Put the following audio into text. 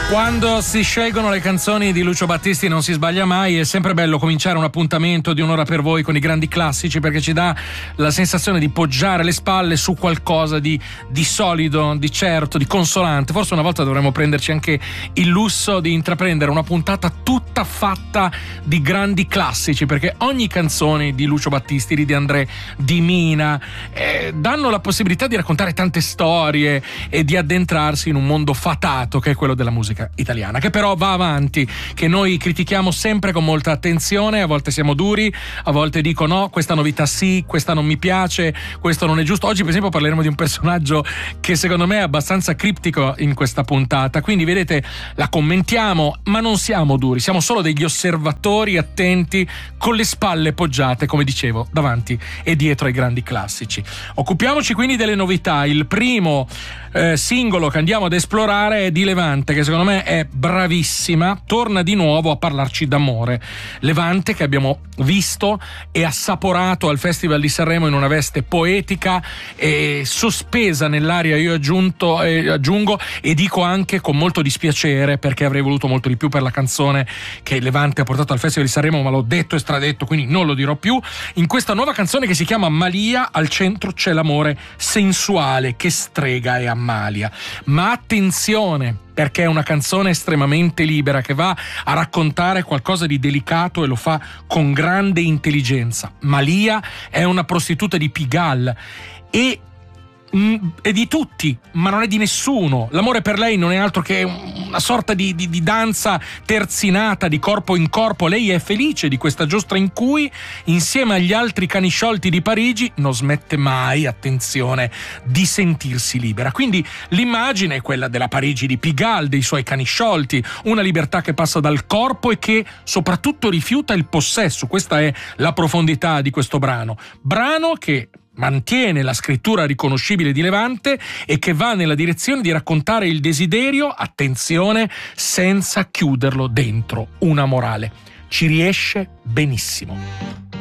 Quando si scelgono le canzoni di Lucio Battisti non si sbaglia mai. È sempre bello cominciare un appuntamento di un'ora per voi con i grandi classici, perché ci dà la sensazione di poggiare le spalle su qualcosa di solido, di certo, di consolante. Forse una volta dovremmo prenderci anche il lusso di intraprendere una puntata tutta fatta di grandi classici, perché ogni canzone di Lucio Battisti, di De André, di Mina danno la possibilità di raccontare tante storie e di addentrarsi in un mondo fatato che è quello della musica italiana, che però va avanti, che noi critichiamo sempre con molta attenzione. A volte siamo duri, a volte dico no, questa novità sì, questa non mi piace, questo non è giusto. Oggi per esempio parleremo di un personaggio che secondo me è abbastanza criptico in questa puntata, quindi vedete, la commentiamo ma non siamo duri, siamo solo degli osservatori attenti con le spalle poggiate, come dicevo, davanti e dietro ai grandi classici. Occupiamoci quindi delle novità. Il primo singolo che andiamo ad esplorare è di Levante, che secondo me è bravissima, torna di nuovo a parlarci d'amore. Levante, che abbiamo visto e assaporato al Festival di Sanremo in una veste poetica e sospesa nell'aria, io aggiungo e dico anche con molto dispiacere, perché avrei voluto molto di più per la canzone che Levante ha portato al Festival di Sanremo, ma l'ho detto e stradetto, quindi non lo dirò più. In questa nuova canzone che si chiama Malia, al centro c'è l'amore sensuale che strega e ammalia. Ma attenzione, perché è una canzone estremamente libera che va a raccontare qualcosa di delicato e lo fa con grande intelligenza. Malia è una prostituta di Pigalle e è di tutti, ma non è di nessuno. L'amore per lei non è altro che una sorta di danza terzinata di corpo in corpo. Lei è felice di questa giostra in cui, insieme agli altri cani sciolti di Parigi, non smette mai, attenzione, di sentirsi libera. Quindi l'immagine è quella della Parigi di Pigalle, dei suoi cani sciolti, una libertà che passa dal corpo e che soprattutto rifiuta il possesso. Questa è la profondità di questo brano che mantiene la scrittura riconoscibile di Levante e che va nella direzione di raccontare il desiderio, attenzione, senza chiuderlo dentro una morale. Ci riesce benissimo.